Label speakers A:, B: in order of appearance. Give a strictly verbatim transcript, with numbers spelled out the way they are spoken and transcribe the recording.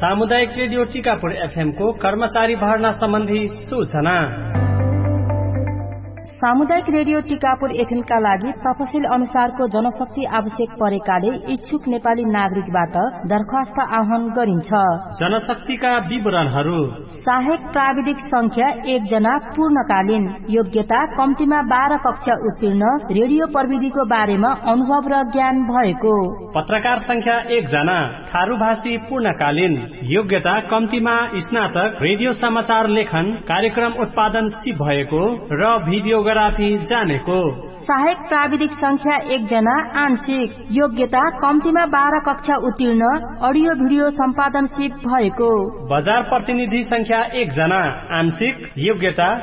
A: सामुदायिक radio Tikapur FM को कर्मचारी भर्ना सम्बन्धी सूचना।
B: सामुदायिक रेडियो टिकापुर एफएम का लागि तपसिल अनुसारको जनशक्ति आवश्यक परेकाले इच्छुक नेपाली नागरिकबाट दरखास्त आह्वान गरिन्छ।
A: जनशक्तिका विवरणहरू:
B: सहायक प्राविधिक संख्या एक जना पूर्णकालीन, योग्यता कम्तीमा बाह्र कक्षा उत्तीर्ण, रेडियो प्रविधिको बारेमा अनुभव र ज्ञान भएको।
A: पत्रकार संख्या एक जना थारू भाषी पूर्णकालीन, योग्यता कम्तीमा स्नातक, रेडियो समाचार लेखन, कार्यक्रम उत्पादन सिप भएको र भिडियो जानेको।
B: सहायक प्राविधिक संख्या एक जना आंशिक, योग्यता कम्तीमा बाह्र कक्षा उत्तीर्ण, अडियो भिडियो सम्पादन सिप भएको।
A: बजार प्रतिनिधि संख्या एक जना आंशिक, योग्यता